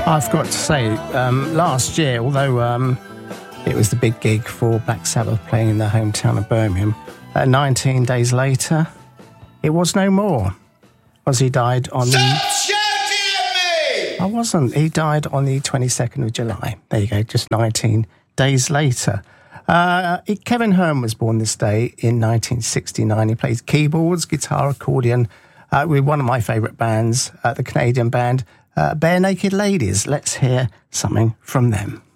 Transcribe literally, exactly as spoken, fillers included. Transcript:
I've got to say, um, last year, although um, it was the big gig for Black Sabbath playing in their hometown of Birmingham, uh, nineteen days later, it was no more. Ozzy died on the... Stop shouting at me! I wasn't. He died on the twenty-second of July. There you go, just nineteen days later. Uh, Kevin Hearn was born this day in nineteen sixty-nine. He plays keyboards, guitar, accordion uh, with one of my favourite bands, uh, the Canadian band uh, Bare Naked Ladies. Let's hear something from them.